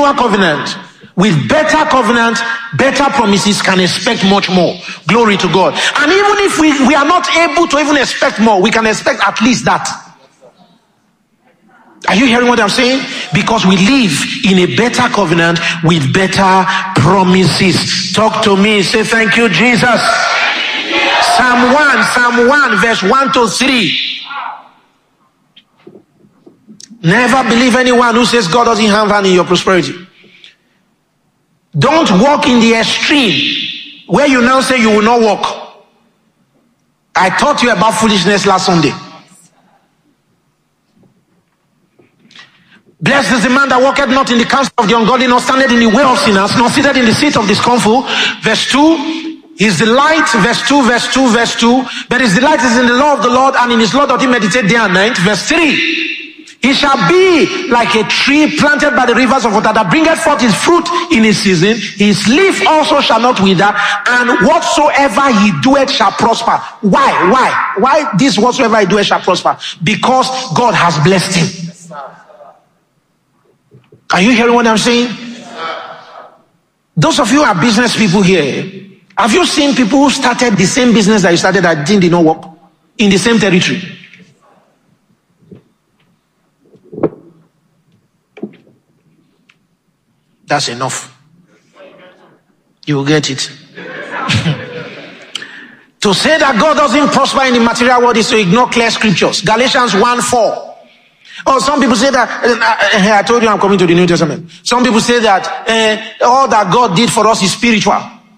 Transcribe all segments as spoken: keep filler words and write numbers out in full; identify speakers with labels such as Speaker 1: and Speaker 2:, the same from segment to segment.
Speaker 1: newer covenant, with better covenant, better promises, can expect much more. Glory to God. And even if we, we are not able to even expect more, we can expect at least that. Are you hearing what I'm saying? Because we live in a better covenant with better promises. Talk to me. Say thank you, Jesus. Psalm one, Psalm one, verse one to three. Never believe anyone who says God doesn't have hand in your prosperity. Don't walk in the extreme where you now say you will not walk. I taught you about foolishness last Sunday. Blessed is the man that walketh not in the counsel of the ungodly, nor standeth in the way of sinners, nor sitteth in the seat of the scornful. Verse two, his delight, verse two, verse two, verse two, but his delight is in the law of the Lord, and in his law doth he meditate day and night. Verse three, he shall be like a tree planted by the rivers of water, that bringeth forth his fruit in his season. His leaf also shall not wither, and whatsoever he doeth shall prosper. Why? Why? Why this whatsoever he doeth shall prosper? Because God has blessed him. Are you hearing what I'm saying? Those of you who are business people here, have you seen people who started the same business that you started that didn't not work in the same territory? That's enough. You will get it. To say that God doesn't prosper in the material world is to ignore clear scriptures. Galatians one four. Oh, some people say that, uh, I told you I'm coming to the New Testament. Some people say that uh, all that God did for us is spiritual.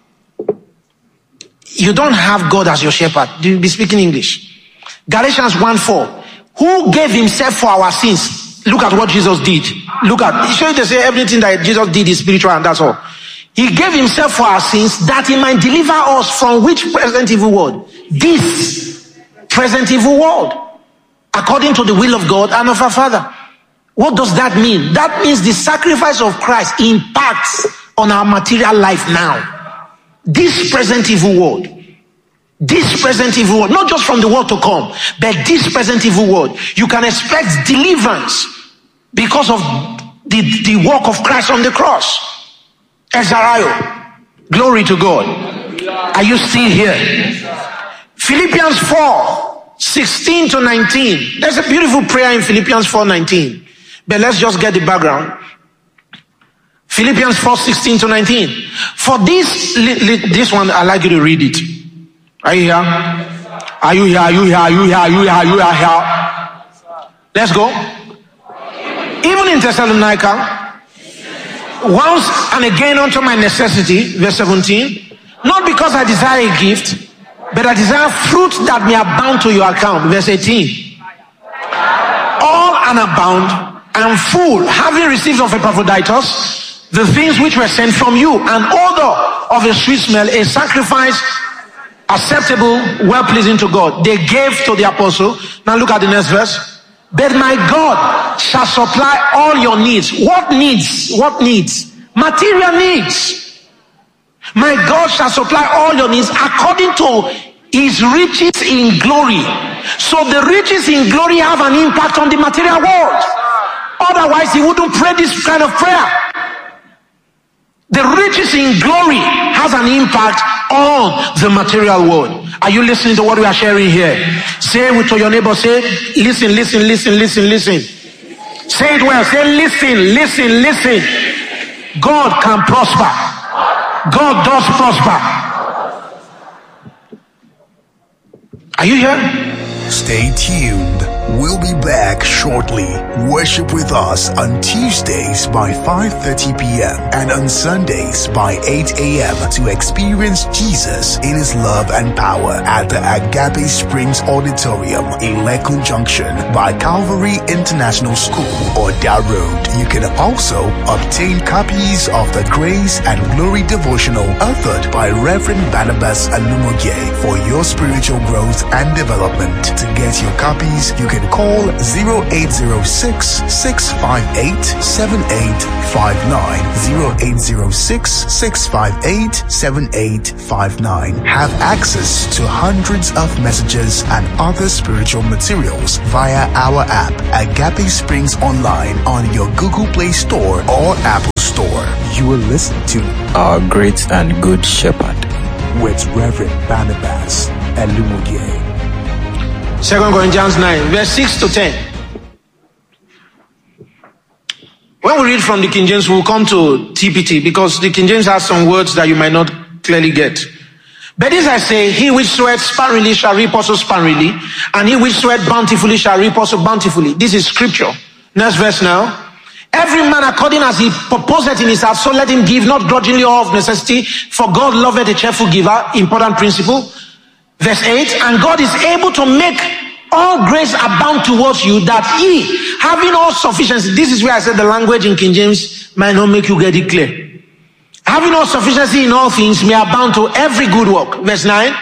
Speaker 1: You don't have God as your shepherd. Do you be speaking English? Galatians one four. Who gave himself for our sins? Look at what Jesus did. Look at, he showed you to say everything that Jesus did is spiritual, and that's all. He gave himself for our sins that he might deliver us from which present evil world? This present evil world. According to the will of God and of our Father. What does that mean? That means the sacrifice of Christ impacts on our material life now. This present evil world. This present evil world. Not just from the world to come, but this present evil world. You can expect deliverance because of the, the work of Christ on the cross. Ezariah. Glory to God. Are you still here? Philippians four. sixteen to nineteen. There's a beautiful prayer in Philippians four nineteen. But let's just get the background. Philippians four sixteen to nineteen. For this, this one, I'd like you to read it. Are you here? Are you here? Are you here? Are you here? Are you here? Are you here? Let's go. Even in Thessalonica, once and again unto my necessity, verse seventeen, not because I desire a gift, but I desire fruit that may abound to your account. Verse eighteen. All and abound and full, having received of Epaphroditus the things which were sent from you, an odor of a sweet smell, a sacrifice acceptable, well pleasing to God. They gave to the apostle. Now look at the next verse. But my God shall supply all your needs. What needs? What needs? Material needs. My God shall supply all your needs according to his riches in glory. So the riches in glory have an impact on the material world. Otherwise he wouldn't pray this kind of prayer. The riches in glory has an impact on the material world. Are you listening to what we are sharing here? Say it to your neighbor. Say, listen, listen, listen, listen, listen. Say it well. Say, listen, listen, listen. God can prosper. God does prosper. Are you here?
Speaker 2: Stay tuned. We'll be back shortly. Worship with us on Tuesdays by five thirty p.m. and on Sundays by eight a.m. to experience Jesus in his love and power at the Agape Springs Auditorium in Lekun Junction by Calvary International School or Dar Road. You can also obtain copies of the Grace and Glory Devotional authored by Reverend Barnabas Alumoge for your spiritual growth and development. To get your copies, you can call zero eight zero six, six five eight, seven eight five nine, zero eight zero six, six five eight, seven eight five nine. Have access to hundreds of messages and other spiritual materials via our app, Agape Springs Online, on your Google Play Store or Apple Store. You are listening to
Speaker 3: Our Great and Good Shepherd
Speaker 2: with Reverend Barnabas Elumugie.
Speaker 1: Second Corinthians nine, verse six to ten. When we read from the King James, we'll come to T P T because the King James has some words that you might not clearly get. But this I say, he which soweth sparingly shall reap also sparingly, and he which soweth bountifully shall reap also bountifully. This is scripture. Next verse now. Every man according as he purposeth in his heart, so let him give, not grudgingly or of necessity, for God loveth a cheerful giver. Important principle. Verse eight, and God is able to make all grace abound towards you, that ye, having all sufficiency, this is where I said the language in King James might not make you get it clear. Having all sufficiency in all things may abound to every good work. Verse nine,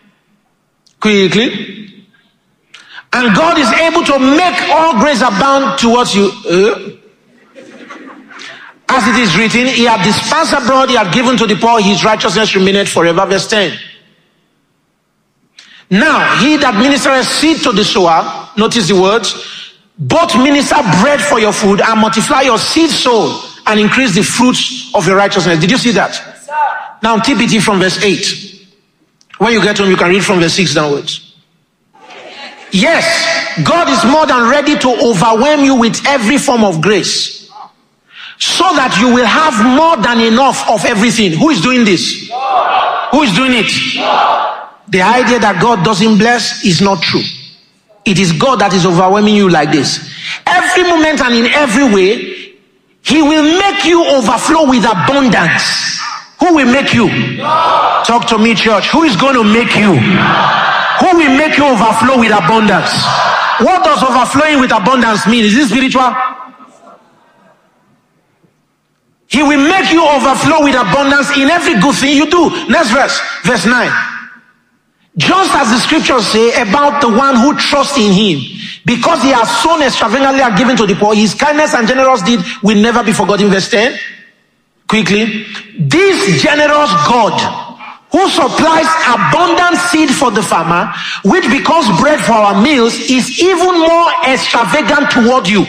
Speaker 1: quickly. And God is able to make all grace abound towards you. Uh, As it is written, he had dispersed abroad, he had given to the poor, his righteousness remaineth forever. Verse ten. Now, he that ministereth seed to the sower, notice the words, both minister bread for your food and multiply your seed sown and increase the fruits of your righteousness. Did you see that?
Speaker 4: Yes, sir.
Speaker 1: Now, T P T from verse eight. When you get home, you can read from verse six downwards. Yes, God is more than ready to overwhelm you with every form of grace, so that you will have more than enough of everything. Who is doing this? God. Who is doing it? God. The idea that God doesn't bless is not true. It is God that is overwhelming you like this. Every moment and in every way, he will make you overflow with abundance. Who will make you? God. Talk to me, church. Who is going to make you? God. Who will make you overflow with abundance? What does overflowing with abundance mean? Is it spiritual? He will make you overflow with abundance in every good thing you do. Next verse, verse nine. Just as the scriptures say about the one who trusts in him, because he has sown extravagantly and given to the poor, his kindness and generous deed will never be forgotten. Verse ten. Quickly. This generous God, who supplies abundant seed for the farmer, which becomes bread for our meals, is even more extravagant toward you.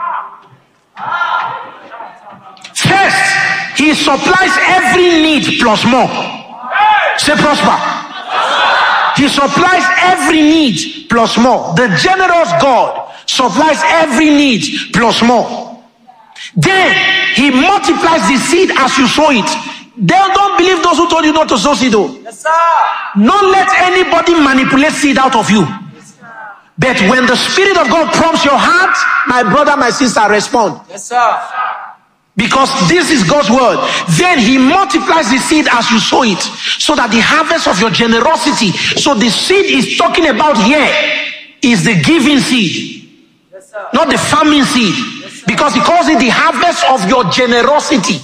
Speaker 1: First, he supplies every need plus more. Say prosper. He supplies every need plus more. The generous God supplies every need plus more. Then he multiplies the seed as you sow it. They don't believe those who told you not to sow seed. Though.
Speaker 4: Yes, sir.
Speaker 1: Don't let anybody manipulate seed out of you.
Speaker 4: Yes, sir.
Speaker 1: But when the Spirit of God prompts your heart, my brother, my sister, respond.
Speaker 4: Yes, sir.
Speaker 1: Because this is God's word. Then he multiplies the seed as you sow it, so that the harvest of your generosity. So the seed is talking about here is the giving seed,
Speaker 4: Yes, sir.
Speaker 1: not the farming seed.
Speaker 4: Yes,
Speaker 1: because he calls it the harvest of your generosity.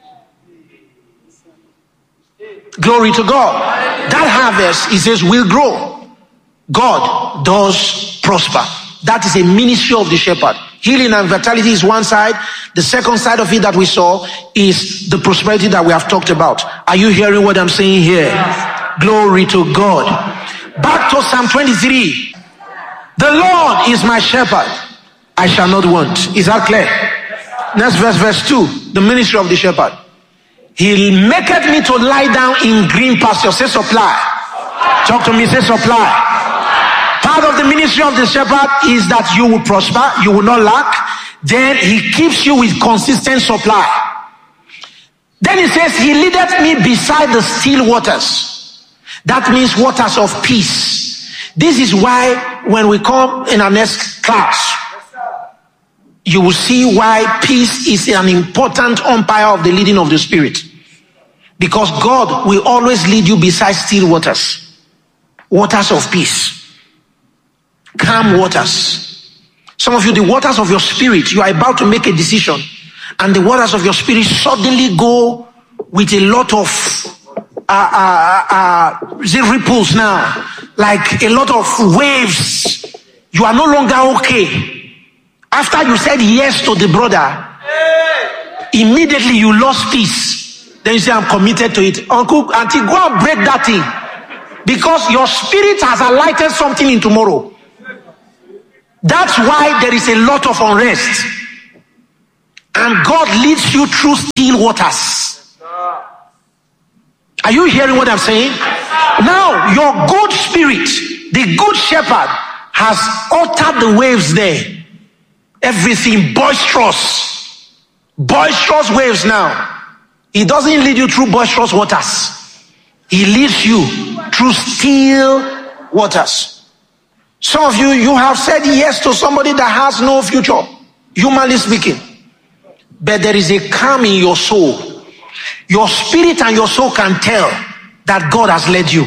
Speaker 1: Glory to God. That harvest, he says, will grow. God does prosper. That is a ministry of the shepherd. Healing and vitality is one side. The second side of it that we saw is the prosperity that we have talked about. Are you hearing what I'm saying here? Yes. Glory to God. Back to Psalm twenty-three. The Lord is my shepherd, I shall not want. Is that clear? Next verse, verse two. The ministry of the shepherd. He maketh me to lie down in green pastures. Say supply. Talk to me. Say supply. Part of the ministry of the shepherd is that you will prosper, you will not lack. Then he keeps you with consistent supply. Then he says, he leadeth me beside the still waters. That means waters of peace. This is why when we come in our next class, you will see why peace is an important umpire of the leading of the Spirit. Because God will always lead you beside still waters. Waters of peace. Calm waters. Some of you, the waters of your spirit, you are about to make a decision, and the waters of your spirit suddenly go with a lot of uh, uh, uh, ripples now, like a lot of waves. You are no longer okay. After you said yes to the brother, immediately you lost peace. Then you say, I'm committed to it. Uncle, auntie, go and break that thing, because your spirit has alighted something in tomorrow. That's why there is a lot of unrest. And God leads you through still waters. Are you hearing what I'm saying? Now, your good spirit, the good shepherd, has altered the waves there. Everything boisterous. Boisterous waves now. He doesn't lead you through boisterous waters. He leads you through still waters. Some of you, you have said yes to somebody that has no future, humanly speaking. But there is a calm in your soul. Your spirit and your soul can tell that God has led you.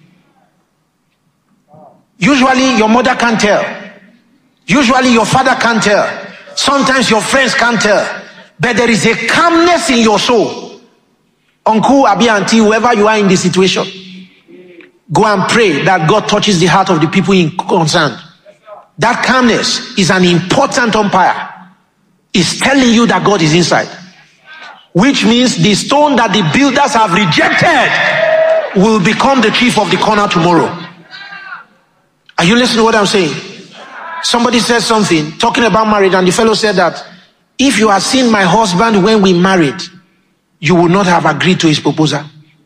Speaker 1: Usually your mother can't tell. Usually your father can't tell. Sometimes your friends can't tell. But there is a calmness in your soul. Uncle, Abi, auntie, whoever you are in this situation, go and pray that God touches the heart of the people in concern. That calmness is an important umpire. It's telling you that God is inside. Which means the stone that the builders have rejected will become the chief of the corner tomorrow. Are you listening to what I'm saying? Somebody said something talking about marriage, and the fellow said that if you had seen my husband when we married, you would not have agreed to his proposal.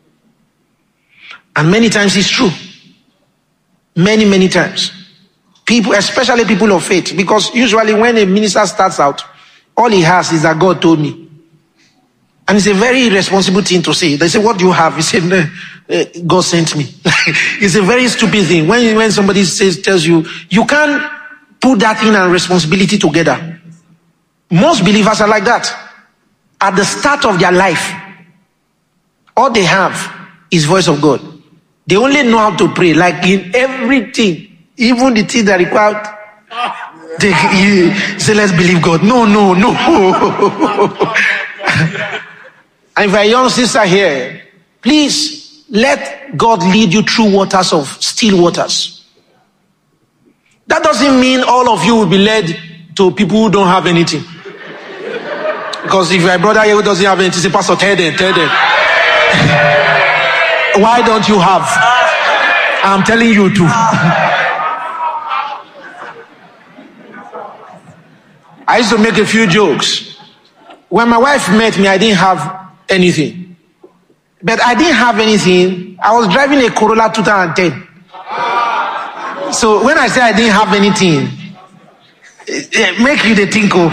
Speaker 1: And many times it's true. Many, many times. People, especially people of faith, because usually when a minister starts out, all he has is that God told me. And it's a very irresponsible thing to say. They say, what do you have? He said, no, uh, God sent me. It's a very stupid thing. When, when somebody says, tells you, you can't put that in and responsibility together. Most believers are like that. At the start of their life, all they have is voice of God. They only know how to pray, like in everything, even the things that require. They you say, let's believe God. No, no, no. And if a young sister here, please let God lead you through waters of still waters. That doesn't mean all of you will be led to people who don't have anything. Because if you're a brother here who doesn't have anything, say, Pastor, tell them, tell them. Why don't you have? I'm telling you to. I used to make a few jokes. When my wife met me, I didn't have anything. But I didn't have anything. I was driving a Corolla twenty ten. So when I say I didn't have anything, it make you the tinkle.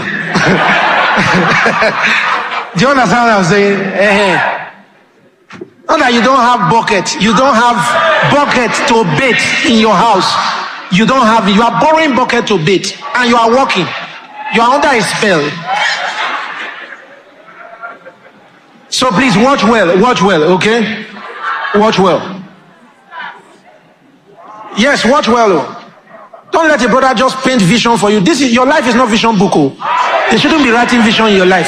Speaker 1: Do you understand what I'm saying? Uh-huh. Not that you don't have bucket. You don't have bucket to bathe in your house. You don't have it. You are borrowing bucket to bathe. And you are walking. You are under a spell. So please watch well. Watch well, okay? Watch well. Yes, watch well. Don't let a brother just paint vision for you. This is your life is not vision book. They shouldn't be writing vision in your life.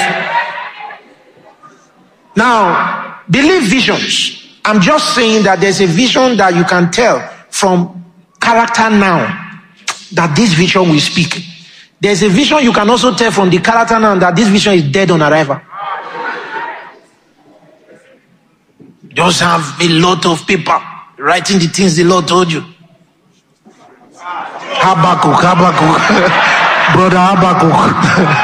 Speaker 1: Now, believe visions. I'm just saying that there's a vision that you can tell from character now that this vision will speak. There's a vision you can also tell from the character now that this vision is dead on arrival. Just have a lot of people writing the things the Lord told you. Habakkuk, Habakkuk, brother Habakkuk.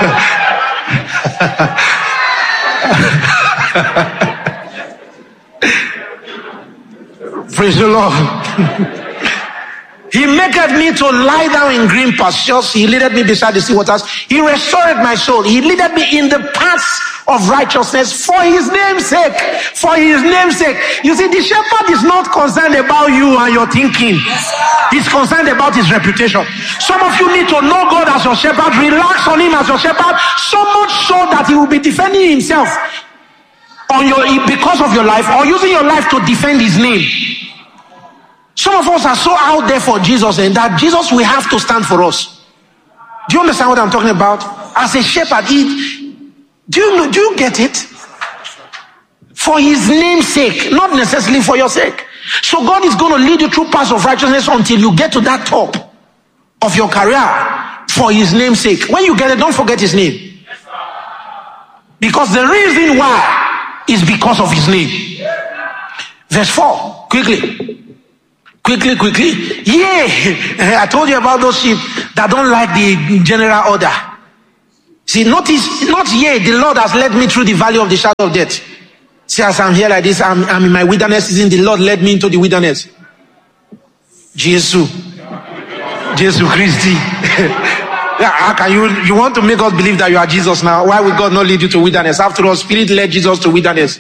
Speaker 1: Praise the Lord. He maketh me to lie down in green pastures. He leadeth me beside the sea waters. He restored my soul. He leadeth me in the paths of righteousness for his name's sake. For his name's sake. You see, the shepherd is not concerned about you and your thinking. He's concerned about his reputation. Some of you need to know God as your shepherd. Relax on him as your shepherd. So much so that he will be defending himself on your because of your life, or using your life to defend his name. Some of us are so out there for Jesus, and that Jesus will have to stand for us. Do you understand what I'm talking about? As a shepherd, he, do you know, do you get it? For his name's sake, not necessarily for your sake. So God is going to lead you through paths of righteousness until you get to that top of your career for his name's sake. When you get it, don't forget his name. Because the reason why is because of his name. Verse four, quickly. Quickly, quickly. Yeah, I told you about those sheep that don't like the general order. See, notice, not yet, the Lord has led me through the valley of the shadow of death. See, as I'm here like this, I'm, I'm in my wilderness season, the Lord led me into the wilderness. Jesus. Jesus Christi. How can you, you want to make us believe that you are Jesus now? Why would God not lead you to wilderness? After all, Spirit led Jesus to wilderness.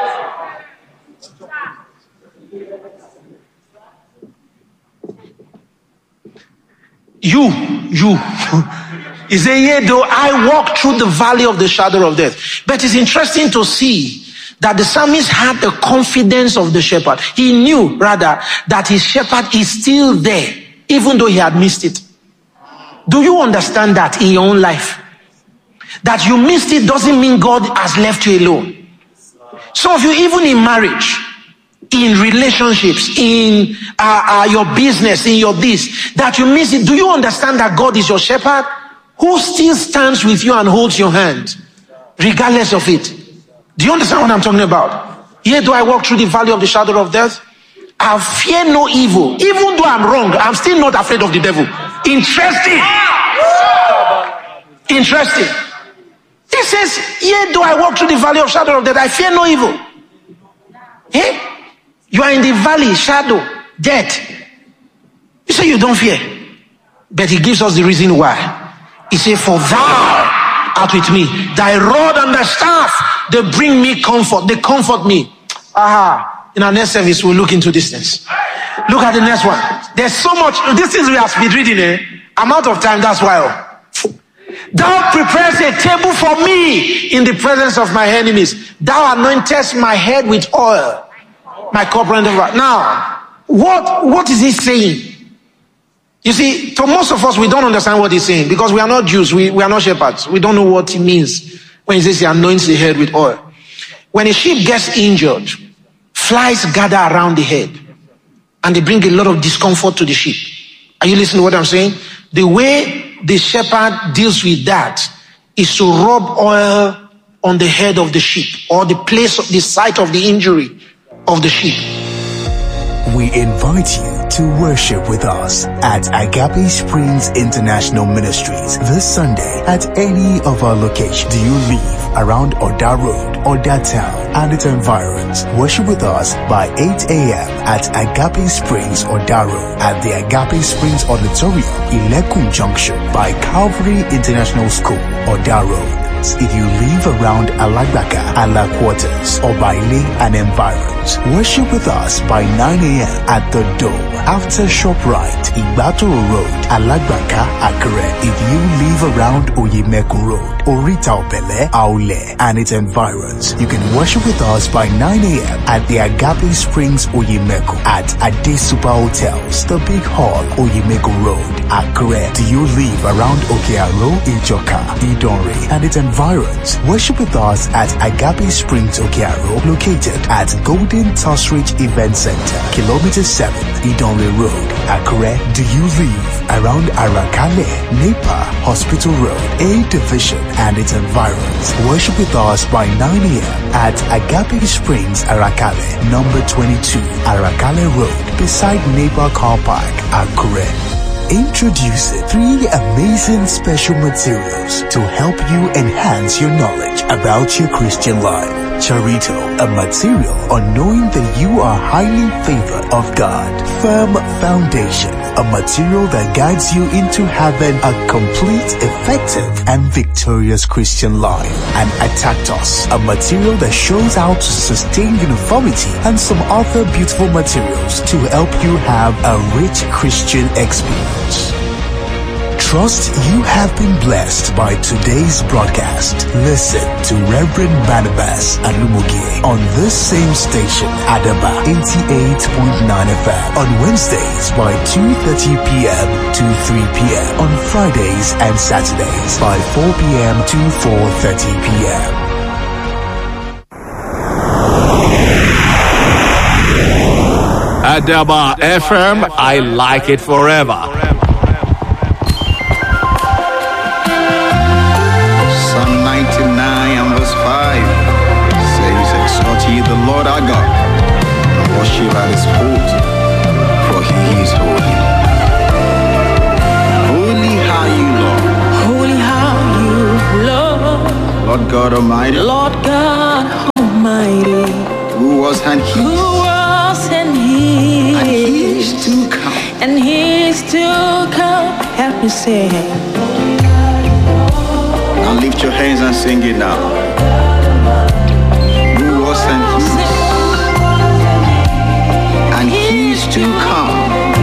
Speaker 1: You, you. He said, yea, though I walk through the valley of the shadow of death. But it's interesting to see that the psalmist had the confidence of the shepherd. He knew, rather, that his shepherd is still there, even though he had missed it. Do you understand that in your own life? That you missed it doesn't mean God has left you alone. Some of you, even in marriage, in relationships, in uh, uh, your business, in your this, that you miss it. Do you understand that God is your shepherd who still stands with you and holds your hand, regardless of it? Do you understand what I'm talking about? Here do I walk through the valley of the shadow of death? I fear no evil. Even though I'm wrong, I'm still not afraid of the devil. Interesting. Interesting. He says, yea, though I walk through the valley of shadow of death, I fear no evil. Hey? You are in the valley, shadow, death. You say you don't fear. But he gives us the reason why. He said, for thou art with me. Thy rod and thy staff, they bring me comfort. They comfort me. Aha. In our next service, we'll look into these things. Look at the next one. There's so much. These things we are speed reading. Eh? I'm out of time, that's why. Thou preparest a table for me in the presence of my enemies. Thou anointest my head with oil. My cup runneth over. Now, what, what is he saying? You see, to most of us, we don't understand what he's saying because we are not Jews. We, we are not shepherds. We don't know what he means when he says he anoints the head with oil. When a sheep gets injured, flies gather around the head and they bring a lot of discomfort to the sheep. Are you listening to what I'm saying? The way the shepherd deals with that is to rub oil on the head of the sheep or the place, the site of the injury of the sheep.
Speaker 2: We invite you to worship with us at Agape Springs International Ministries this Sunday at any of our locations. Do you live around Oda Road, Oda Town and its environs? Worship with us by eight a.m. at Agape Springs, Oda Road at the Agape Springs Auditorium, Ilekun Junction by Calvary International School, Oda Road. If you live around Alagbaka, Ala Quarters, or Baile and environs, worship with us by nine a.m. at the Dome after ShopRite, Ibatoro Road, Alagbaka, Akure. If you live around Oyemeku Road, Orita Opele, Aule, and its environs, you can worship with us by nine a.m. at the Agape Springs Oyemeku at Ade Super Hotels, the Big Hall, Oyemeku Road, Akure. Do you live around Okearo, Ijoka, Idonre, and its environs? environs? Worship with us at Agape Springs Okearo, located at Golden Tusridge Event Center, Kilometer seven, Idonre Road, Akure. Do you live around Arakale, Nepa, Hospital Road, A Division and its environs? Worship with us by nine a.m. at Agape Springs Arakale, number twenty-two, Arakale Road, beside Nepa Car Park, Akure. Introducing three amazing special materials to help you enhance your knowledge about your Christian life. Charito, a material on knowing that you are highly favored of God. Firm Foundation, a material that guides you into having a complete, effective, and victorious Christian life. And Atactos, a material that shows how to sustain uniformity, and some other beautiful materials to help you have a rich Christian experience. Trust you have been blessed by today's broadcast. Listen to Reverend Barnabas Alumugie on this same station, Adaba eighty-eight point nine F M, on Wednesdays by two thirty p.m. to three p.m. on Fridays and Saturdays by four p.m. to four thirty p.m.
Speaker 4: Adaba F M, I like it forever.
Speaker 5: The Lord our God, and worship at his foot, for he is holy. Holy are you, Lord.
Speaker 6: Holy how you, Lord.
Speaker 5: God Almighty,
Speaker 6: Lord God Almighty,
Speaker 5: who was and
Speaker 6: who
Speaker 5: He,
Speaker 6: was and He
Speaker 5: and He
Speaker 6: is,
Speaker 5: is to come.
Speaker 6: and He is to come. Help me say,
Speaker 5: Now lift your hands and sing it now.